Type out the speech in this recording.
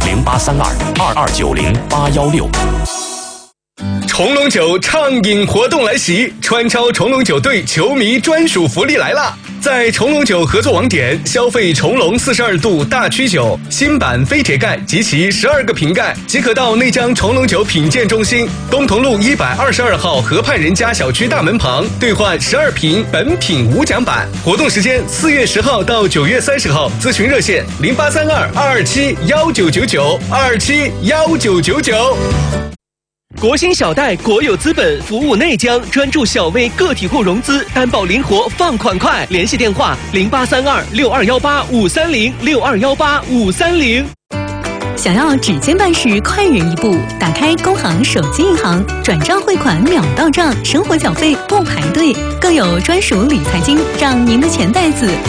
08322290-816。 重龙酒畅饮活动来袭，川超重龙酒队球迷专属福利来啦！在重龙酒合作网点消费重龙42度大曲酒新版飞铁盖及其12个瓶盖，即可到内江重龙酒品鉴中心东同路122号河畔人家小区大门旁兑换12瓶本品无奖版。活动时间4月10号到9月30号，咨询热线0832-227-1999，227-1999。 国兴小贷国有资本服务内江，专注小微个体户融资，担保灵活，放款快。联系电话0832-6218-530，6218-530。 想要指尖办事快人一步，打开工行手机银行，转账汇款秒到账，生活缴费不排队，更有专属理财金，让您的钱袋子